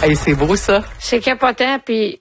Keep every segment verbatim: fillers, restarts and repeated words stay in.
Hey, c'est beau, ça. C'est capotant, puis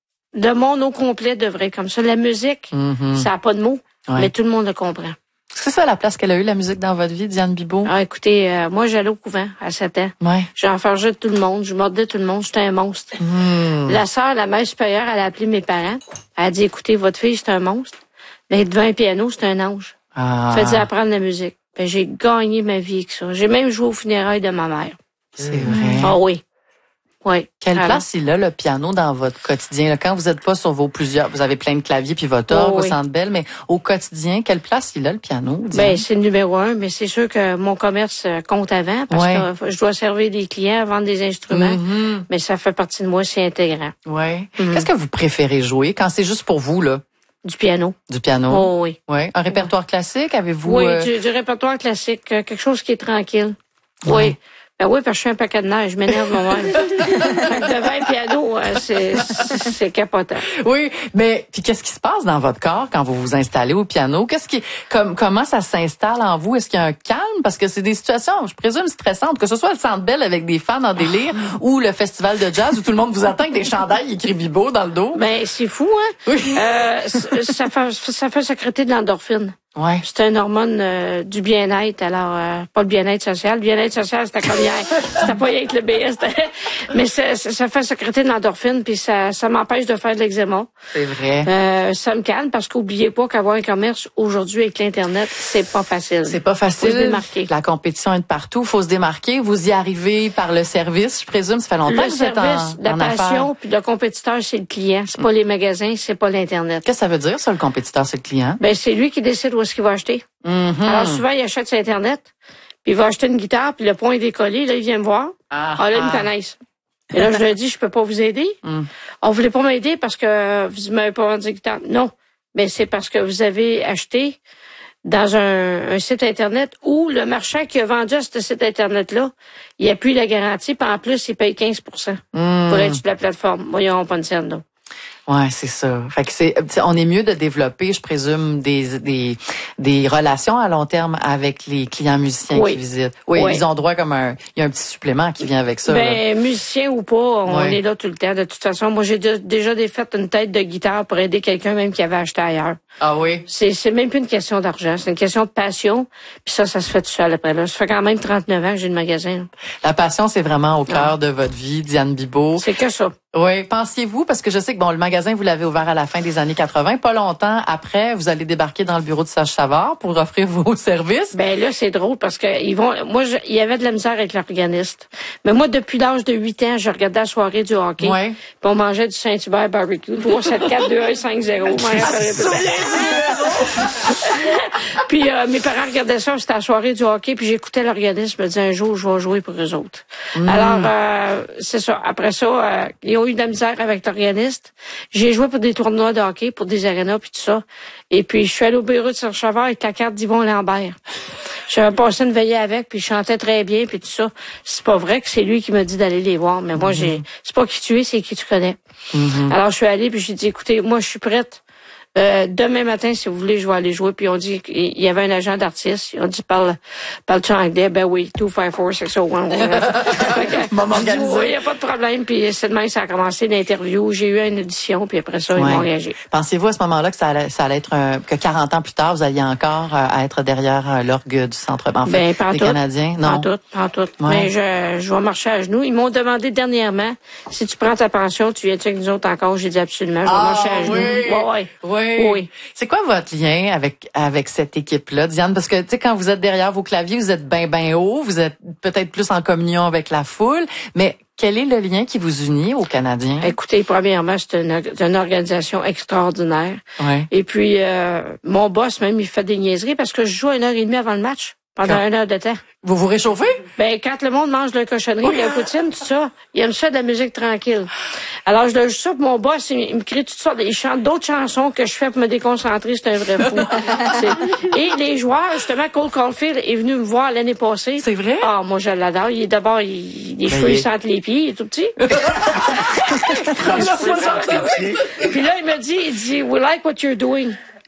le monde au complet devrait être comme ça. La musique, mm-hmm. ça n'a pas de mots, ouais. mais tout le monde le comprend. C'est ça la place qu'elle a eue, la musique, dans votre vie, Diane Bibeau? Ah, écoutez, euh, moi, j'allais au couvent à sept ans. Ouais. J'enfargeais tout le monde, je mordais tout le monde, j'étais un monstre. Mm. La sœur, la mère supérieure, elle a appelé mes parents. Elle a dit, écoutez, votre fille, c'est un monstre. Mais devant un piano, c'est un ange. Ah. Faites-y apprendre la musique. Ben, j'ai gagné ma vie avec ça. J'ai même joué aux funérailles de ma mère. C'est vrai. Ah oui. Oui. Quelle Alors. place il a, le piano, dans votre quotidien? Là, quand vous n'êtes pas sur vos plusieurs, vous avez plein de claviers puis votre orgue oh, au oui. Centre Bell, mais au quotidien, quelle place il a, le piano? Ben, c'est le numéro un, mais c'est sûr que mon commerce compte avant parce ouais. que je dois servir des clients, vendre des instruments, mm-hmm. mais ça fait partie de moi, c'est intégrant. Ouais. Mm-hmm. Qu'est-ce que vous préférez jouer quand c'est juste pour vous, là? Du piano. Du piano? Oh, oui. Ouais. Un répertoire classique, avez-vous? Oui, euh... du, du répertoire classique, quelque chose qui est tranquille. Ouais. Oui. Ben oui, parce que je suis un paquet de neige, je m'énerve moi-même. Devant un piano, c'est, c'est capotant. Oui, mais puis qu'est-ce qui se passe dans votre corps quand vous vous installez au piano? Qu'est-ce qui, comme, comment ça s'installe en vous? Est-ce qu'il y a un calme? Parce que c'est des situations, je présume, stressantes, que ce soit le Centre Bell avec des fans en délire ou le festival de jazz où tout le monde vous attend avec des chandails écrits Bibeau dans le dos. Ben, c'est fou, hein? Oui. Euh, ça fait, ça fait sécréter de l'endorphine. Ouais. C'est un hormone euh, du bien-être. Alors, euh, pas le bien-être social. Le bien-être social, c'était comme hier. C'était pas avec le B S. Mais ça, ça fait sécréter de l'endorphine, puis ça, ça m'empêche de faire de l'eczéma. C'est vrai. Euh, ça me calme, parce qu'oubliez pas qu'avoir un commerce aujourd'hui avec l'Internet, c'est pas facile. C'est pas facile. Faut se démarquer. La compétition est de partout. Faut se démarquer. Vous y arrivez par le service, je présume. Ça fait longtemps le que vous êtes en, service, la en passion, puis le compétiteur, c'est le client. C'est pas les magasins, c'est pas l'Internet. Qu'est-ce que ça veut dire, ça, le compétiteur, c'est le client? Ben, c'est lui qui décide où est-ce qu'il va acheter. Mm-hmm. Alors, souvent, il achète sur Internet, puis il va acheter une guitare, puis le point est décollé, là, il vient me voir. Ah, ah là, ils me connaissent. Et là, je lui ai dit, je peux pas vous aider. Mm. On voulait pas m'aider parce que vous m'avez pas vendu de guitare. Non. Mais c'est parce que vous avez acheté dans un, un site Internet où le marchand qui a vendu à ce site Internet-là, il appuie la garantie, puis en plus, il paye quinze pour cent mm. pour être sur la plateforme. Moi, ils n'auront pas une scène, là. Ouais, c'est ça. Fait que c'est, on est mieux de développer, je présume, des des des relations à long terme avec les clients musiciens oui. qui visitent. Oui, oui, ils ont droit comme un, il y a un petit supplément qui vient avec ça. Ben, là. musicien ou pas, on ouais. est là tout le temps. De toute façon, moi, j'ai déjà défait une tête de guitare pour aider quelqu'un même qui avait acheté ailleurs. Ah oui? C'est, c'est même plus une question d'argent, c'est une question de passion. Puis ça, ça se fait tout seul après là. Ça fait quand même trente-neuf ans que j'ai le magasin. Là. La passion, c'est vraiment au cœur ah. de votre vie, Diane Bibeau. C'est que ça. Oui. Pensiez-vous, parce que je sais que bon, le magasin, vous l'avez ouvert à la fin des années quatre-vingt, pas longtemps après, vous allez débarquer dans le bureau de Serge Savard pour offrir vos services. Ben là, c'est drôle parce que ils vont, moi, je, il y avait de la misère avec l'organiste. Mais moi, depuis l'âge de huit ans, je regardais la soirée du hockey. Ouais. Puis on mangeait du Saint-Hubert barbecue. trois, sept, quatre, deux, un, cinq, zéro. Puis euh, mes parents regardaient ça, c'était la soirée du hockey, puis j'écoutais l'organiste, je me disais un jour, je vais jouer pour eux autres. Mm. Alors, euh, c'est ça. Après ça, euh, ils ont eu de la misère avec l'organiste. J'ai joué pour des tournois de hockey, pour des arénas, puis tout ça. Et puis, je suis allée au bureau de Serge Savard avec la carte d'Yvon Lambert. J'avais passé une veillée avec, puis je chantais très bien, puis tout ça. C'est pas vrai que c'est lui qui m'a dit d'aller les voir, mais moi, mm-hmm. j'ai, c'est pas qui tu es, c'est qui tu connais. Mm-hmm. Alors, je suis allée, puis j'ai dit, écoutez, moi, je suis prête. Euh, demain matin, si vous voulez, je vais aller jouer. Puis on dit qu'il y avait un agent d'artiste. On dit, parle, parle-tu anglais? Ben oui, deux cinq quatre six zéro un. Maman organisée. Oui, il n'y a pas de problème. Puis c'est demain, ça a commencé l'interview. J'ai eu une audition, puis après ça, ouais. Ils m'ont engagé. Pensez-vous à ce moment-là que ça allait, ça allait être un, que quarante ans plus tard, vous alliez encore euh, être derrière euh, l'orgue du Centre en fait, ben, des tout, Canadiens? Non. Pas tout, pas tout. Ouais. Mais je, je vais marcher à genoux. Ils m'ont demandé dernièrement, si tu prends ta pension, tu viens-tu avec nous autres encore? J'ai dit absolument, je vais ah, marcher à genoux. Oui. Ouais, ouais. Oui. Oui. C'est quoi votre lien avec avec cette équipe-là, Diane? Parce que tu sais, quand vous êtes derrière vos claviers, vous êtes bien bien haut, vous êtes peut-être plus en communion avec la foule, mais quel est le lien qui vous unit aux Canadiens? Écoutez, premièrement, c'est une, une organisation extraordinaire. Ouais. Et puis, euh, mon boss, même, il fait des niaiseries parce que je joue une heure et demie avant le match. Pendant quand? Une heure de temps. Vous vous réchauffez? Ben, quand le monde mange de la cochonnerie, oui. La poutine, tout ça, il aime ça de la musique tranquille. Alors, je le joue ça, puis mon boss, il, il me crie toutes sortes, il chante d'autres chansons que je fais pour me déconcentrer, c'est un vrai fou. Et les joueurs, justement, Cole Caulfield est venu me voir l'année passée. C'est vrai? Ah, moi, je l'adore. Il est d'abord, il, les ben cheveux, il sentent les pieds, il est tout petit. Puis là, il me dit, il dit, we like what you're doing.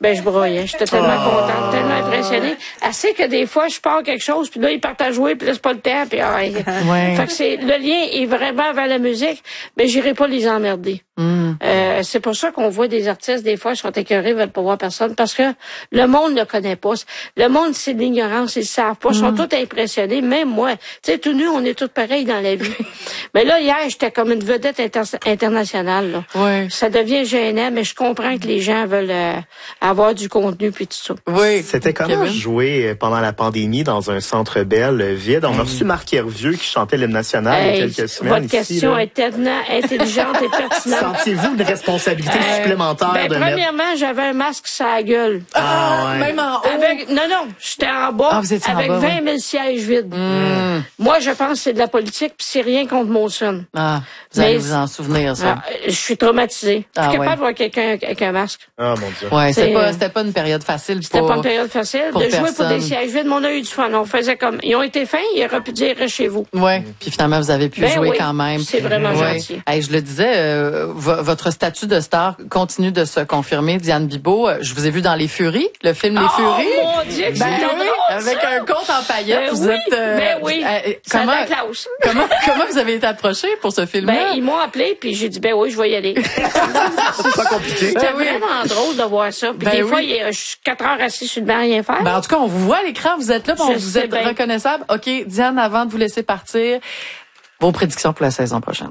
Ben, je broyais. J'étais tellement oh. contente, tellement impressionnée. Assez que des fois, je pars quelque chose, puis là, ils partent à jouer, puis là, c'est pas le temps, puis ah, ouais. Fait que c'est, le lien est vraiment vers la musique, mais j'irai pas les emmerder. Mm. Euh, c'est pour ça qu'on voit des artistes, des fois, ils sont écœurés, ils veulent pas voir personne, parce que le monde ne connaît pas. Le monde, c'est de l'ignorance, ils savent pas. Ils sont mm. tous impressionnés, même moi. Tu sais, tout nu, on est tous pareils dans la vie. Mais là, hier, j'étais comme une vedette inter- internationale, là. Ouais. Ça devient gênant, mais je comprends que les gens veulent euh, avoir du contenu puis tout ça. Oui. C'était comment jouer pendant la pandémie dans un centre Bell vide? On a reçu Marc Hervieux qui chantait l'hymne national hey, il y a quelques semaines. Votre ici, question là. est tellement intelligente et pertinente. Sentiez-vous une responsabilité euh, supplémentaire ben, de premièrement, mettre... j'avais un masque sur la gueule. Ah, ouais. Même en haut? Avec, non, non, j'étais en bas, ah, vous étiez avec en bas, vingt mille oui. sièges vides. Mm. Moi, je pense que c'est de la politique, puis c'est rien contre Molson. Ah, vous allez vous en souvenir, ça. Ah, je suis traumatisée. Ah, je suis capable ouais. de voir quelqu'un avec un masque. Ah, mon Dieu. Ouais, c'était pas, c'était pas une période facile C'était pour... pas une période facile. pour de personne. jouer pour des sièges vides, mais on a eu du fun. On faisait comme, ils ont été fins, ils auraient pu dire, reste chez vous. Ouais. Puis finalement, vous avez pu ben jouer oui, quand même. C'est vraiment ouais. gentil. Hey, je le disais, euh, v- votre statut de star continue de se confirmer. Diane Bibeau, je vous ai vu dans Les Furies, le film Les oh, Furies. Oh mon Dieu, que ben, c'est oui, drôle, avec ça. un compte en paillettes. Ben vous oui, êtes, euh, ben oui. Euh, comment, comment, comment vous avez été approché pour ce film-là? Ben, ils m'ont appelé, puis j'ai dit, ben oui, je vais y aller. C'est pas compliqué. C'était ben, vraiment oui. drôle de voir ça. Puis ben, des oui. fois, je suis quatre heures assis sur le banc à rien faire. Ben, en tout cas, on vous voit à l'écran, vous êtes là, on vous êtes bien. Reconnaissable. OK, Diane, avant de vous laisser partir, vos prédictions pour la saison prochaine.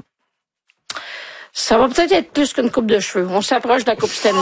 Ça va peut-être être plus qu'une coupe de cheveux. On s'approche de la Coupe Stanley.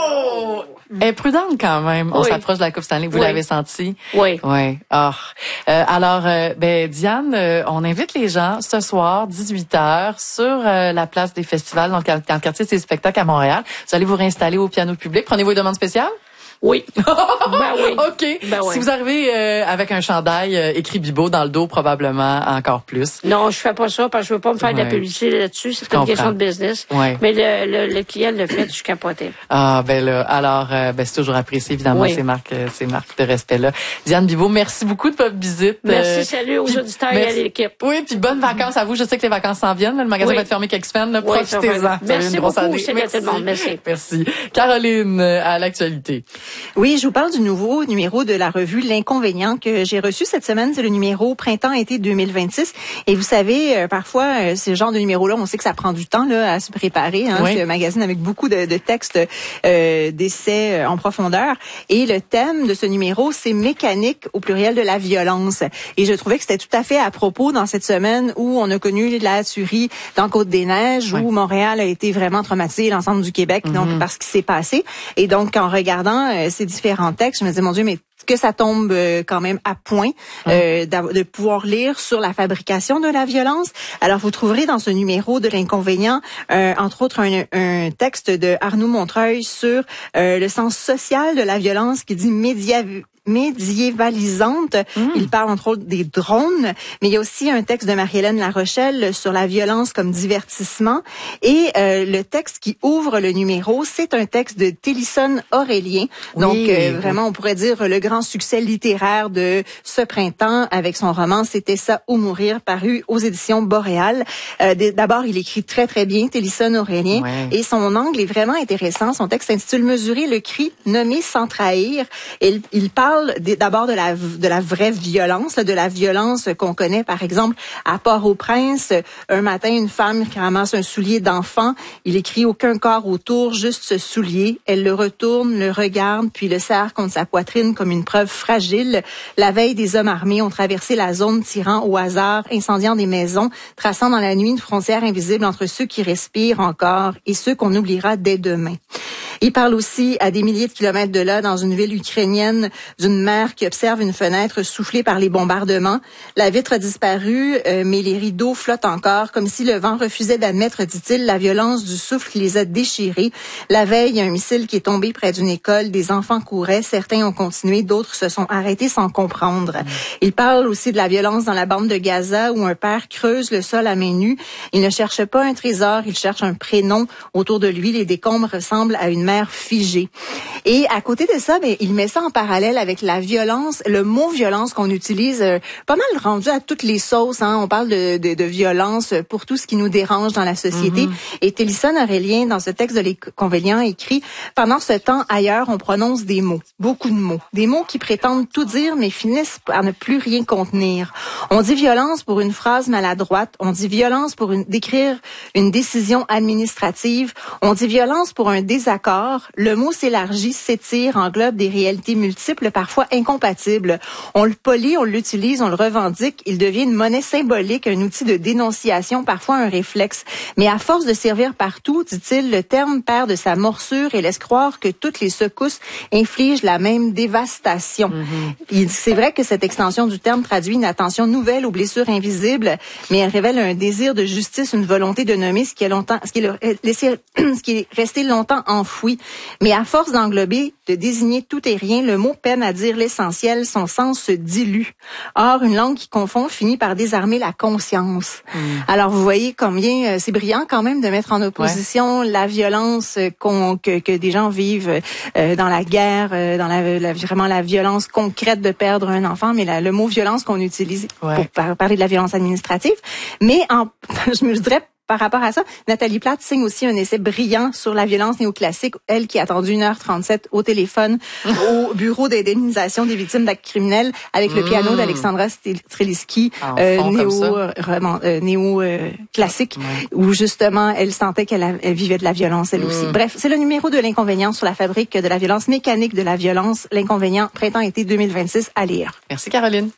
Oh! Elle est prudente quand même. On oui. s'approche de la Coupe Stanley. Vous oui. l'avez senti? Oui. Oui. Oh. Euh, alors, euh, ben Diane, euh, on invite les gens ce soir, dix-huit heures, sur euh, la place des festivals dans le, dans le quartier des spectacles à Montréal. Vous allez vous réinstaller au piano public. Prenez-vous une demande spéciale? Oui. Ben oui. OK. Ben oui. Si vous arrivez euh, avec un chandail euh, écrit Bibeau dans le dos, probablement encore plus. Non, je fais pas ça parce que je veux pas me faire ouais. de la publicité là-dessus. C'est une question de business. Ouais. Mais le, le, le client le fait, je suis capotée. Ah, ben là, alors, euh, ben c'est toujours apprécié, évidemment, oui. ces marques, euh, ces marques de respect-là. Diane Bibeau, merci beaucoup de votre visite. Merci, euh, salut aux auditeurs merci. Et à l'équipe. Oui, puis bonnes vacances à vous. Je sais que les vacances s'en viennent. Le magasin oui. va être fermé quelques semaines. Là. Oui, profitez-en. Merci beaucoup, c'est merci. Tout le monde. Merci. Merci. Caroline, à l'actualité. Oui, je vous parle du nouveau numéro de la revue L'Inconvénient que j'ai reçu cette semaine. C'est le numéro printemps-été deux mille vingt-six. Et vous savez, euh, parfois, euh, ce genre de numéro-là, on sait que ça prend du temps là à se préparer. Hein. Oui. C'est un magazine avec beaucoup de, de textes, euh, d'essais en profondeur. Et le thème de ce numéro, c'est mécanique au pluriel de la violence. Et je trouvais que c'était tout à fait à propos dans cette semaine où on a connu la tuerie dans Côte-des-Neiges, oui. où Montréal a été vraiment traumatisé, l'ensemble du Québec, mm-hmm. donc par ce qui s'est passé. Et donc, en regardant euh, ces différents textes, je me disais, mon Dieu, mais que ça tombe euh, quand même à point euh, de pouvoir lire sur la fabrication de la violence. Alors, vous trouverez dans ce numéro de l'Inconvénient, euh, entre autres, un, un texte de Arnaud Montreuil sur euh, le sens social de la violence qui dit média médiévalisante. Mmh. Il parle entre autres des drones, mais il y a aussi un texte de Marie-Hélène Larochelle sur la violence comme divertissement. Et euh, le texte qui ouvre le numéro, c'est un texte de Télisson Aurélien. Oui, Donc, euh, vraiment, on pourrait dire le grand succès littéraire de ce printemps avec son roman « C'était ça ou mourir » paru aux éditions Boréal. Euh, D'abord, il écrit très, très bien, Télisson Aurélien, ouais. et son angle est vraiment intéressant. Son texte s'intitule « Mesurer le cri, nommer sans trahir ». Il, il parle d'abord de la de la vraie violence, de la violence qu'on connaît par exemple à Port-au-Prince. Un matin, une femme qui ramasse un soulier d'enfant, il écrit aucun corps autour, juste ce soulier. Elle le retourne, le regarde, puis le serre contre sa poitrine comme une preuve fragile. La veille, des hommes armés ont traversé la zone, tirant au hasard, incendiant des maisons, traçant dans la nuit une frontière invisible entre ceux qui respirent encore et ceux qu'on oubliera dès demain. Il parle aussi à des milliers de kilomètres de là, dans une ville ukrainienne, d'une mère qui observe une fenêtre soufflée par les bombardements. La vitre a disparu, euh, mais les rideaux flottent encore, comme si le vent refusait d'admettre, dit-il, la violence du souffle qui les a déchirés. La veille, il y a un missile qui est tombé près d'une école. Des enfants couraient, certains ont continué, d'autres se sont arrêtés sans comprendre. Mmh. Il parle aussi de la violence dans la bande de Gaza, où un père creuse le sol à main nue. Il ne cherche pas un trésor, il cherche un prénom. Autour de lui, les décombres ressemblent à une mer figée. Et à côté de ça, ben, il met ça en parallèle avec la violence, le mot violence qu'on utilise euh, pas mal rendu à toutes les sauces. Hein. On parle de, de, de violence pour tout ce qui nous dérange dans la société. Mm-hmm. Et Télison Aurélien, dans ce texte de l'Inconvénient, écrit « Pendant ce temps, ailleurs, on prononce des mots, beaucoup de mots, des mots qui prétendent tout dire, mais finissent par ne plus rien contenir. On dit violence pour une phrase maladroite, on dit violence pour une, décrire une décision administrative, on dit violence pour un désaccord. Le mot s'élargit, s'étire, englobe des réalités multiples, parfois incompatibles. On le polie, on l'utilise, on le revendique, il devient une monnaie symbolique, un outil de dénonciation, parfois un réflexe. Mais à force de servir partout, dit-il, le terme perd de sa morsure et laisse croire que toutes les secousses infligent la même dévastation. Mm-hmm. C'est vrai que cette extension du terme traduit une attention nouvelle aux blessures invisibles, mais elle révèle un désir de justice, une volonté de nommer ce qui est longtemps, ce qui est laissé, ce qui est resté longtemps enfoui. Mais à force d'englober, de désigner tout et rien, le mot peine à dire l'essentiel, son sens se dilue. Or, une langue qui confond finit par désarmer la conscience. Mm. Alors, vous voyez combien euh, c'est brillant quand même de mettre en opposition ouais. la violence qu'on, que, que des gens vivent euh, dans la guerre, euh, dans la, la, vraiment la violence concrète de perdre un enfant, mais la, le mot violence qu'on utilise ouais. pour par, parler de la violence administrative. Mais en, je me dirais, par rapport à ça, Nathalie Platte signe aussi un essai brillant sur la violence néoclassique, elle qui a attendu une heure trente-sept au téléphone au bureau d'indemnisation des victimes d'actes criminels avec le mmh. piano d'Alexandra Streliski, euh, néo, euh, néo euh, classique, ouais. où justement elle sentait qu'elle elle vivait de la violence elle mmh. aussi. Bref, c'est le numéro de l'Inconvénient sur la fabrique de la violence, mécanique de la violence, l'Inconvénient, printemps-été deux mille vingt-six, à lire. Merci Caroline.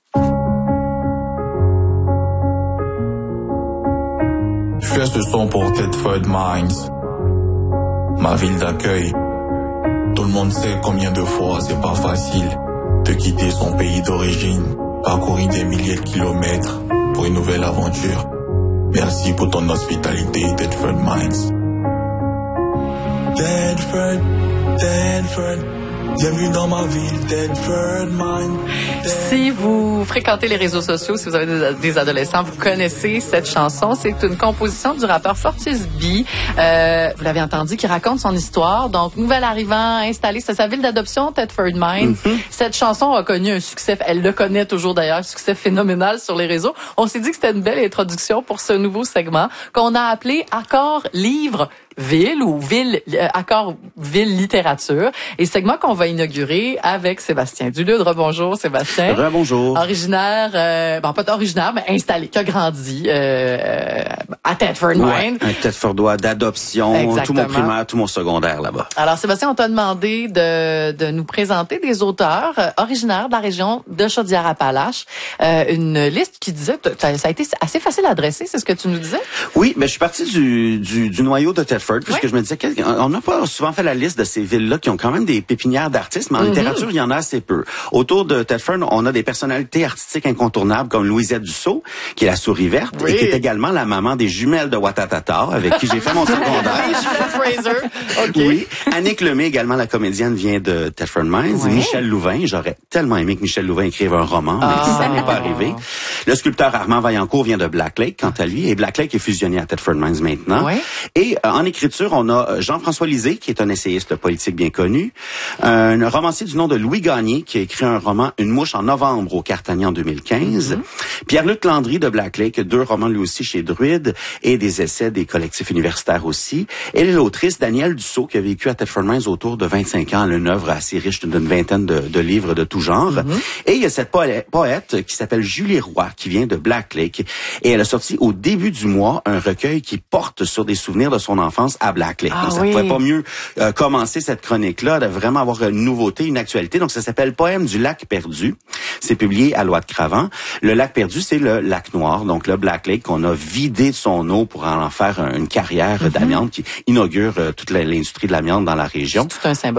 Je fais ce son pour Thetford Mines, ma ville d'accueil. Tout le monde sait combien de fois c'est pas facile de quitter son pays d'origine, parcourir des milliers de kilomètres pour une nouvelle aventure. Merci pour ton hospitalité, Thetford Mines. Thetford, Thetford. Bienvenue dans ma ville, Thetford Mines. Si vous fréquentez les réseaux sociaux, si vous avez des, des adolescents, vous connaissez cette chanson. C'est une composition du rappeur Fortis B. Euh, vous l'avez entendu, qui raconte son histoire. Donc, nouvel arrivant, installé, c'est sa ville d'adoption, Thetford Mines. Mm-hmm. Cette chanson a connu un succès, elle le connaît toujours d'ailleurs, un succès phénoménal sur les réseaux. On s'est dit que c'était une belle introduction pour ce nouveau segment qu'on a appelé Accord Livre Ville ou Ville, euh, Accord Ville Littérature. Et segment qu'on va inaugurer avec Sébastien Dulude. Bonjour Sébastien. Bonjour. Originaire, euh, bon pas originaire, mais installé, qui a grandi euh, à Thetford Mines. Ouais, un Thetfordois d'adoption, Exactement. Tout mon primaire, tout mon secondaire là-bas. Alors Sébastien, on t'a demandé de, de nous présenter des auteurs euh, originaires de la région de Chaudière-Appalaches. Euh, une liste qui disait, ça a été assez facile à dresser, c'est ce que tu nous disais? Oui, mais je suis parti du, du, du noyau de Thetford, puisque oui. je me disais qu'on n'a pas souvent fait la liste de ces villes-là qui ont quand même des pépinières d'artistes, mais en mm-hmm. littérature, il y en a assez peu. Autour de Thetford, on a des personnalités artistiques incontournables comme Louisette Dussault, qui est la souris verte, oui. et qui est également la maman des jumelles de Watatata, avec qui j'ai fait mon secondaire. Les jumelles Fraser. Okay. Oui. Annick Lemay, également la comédienne, vient de Thetford Mines. Oui. Michel Louvain, j'aurais tellement aimé que Michel Louvain écrive un roman, mais ah. ça n'est pas arrivé. Le sculpteur Armand Vaillancourt vient de Black Lake, quant à lui, et Black Lake est fusionné à Thetford Mines maintenant. Oui. Et euh, en écriture, on a Jean-François Lisée, qui est un essayiste politique bien connu, un romancier du nom de Louis Gagné, qui a écrit un roman Une mouche en novembre au Cartagnan en deux mille quinze. Mm-hmm. Pierre-Luc Landry de Black Lake, deux romans lui aussi chez Druide, et des essais des collectifs universitaires aussi. Et l'autrice Danielle Dussault, qui a vécu à Thetford Mines autour de vingt-cinq ans, une œuvre assez riche d'une vingtaine de, de livres de tout genre. Mm-hmm. Et il y a cette poète qui s'appelle Julie Roy, qui vient de Black Lake, et elle a sorti au début du mois un recueil qui porte sur des souvenirs de son enfance à Black Lake. Ah, donc, ça ne oui. pourrait pas mieux euh, commencer cette chronique-là, de vraiment avoir une nouveauté, une actualité. Donc, ça s'appelle Poème du lac perdu. C'est publié à Loi de Cravant. Le lac perdu, c'est le lac noir, donc le Black Lake qu'on a vidé de son eau pour en faire une carrière mm-hmm. d'amiante qui inaugure euh, toute l'industrie de l'amiante dans la région. C'est tout un symbole.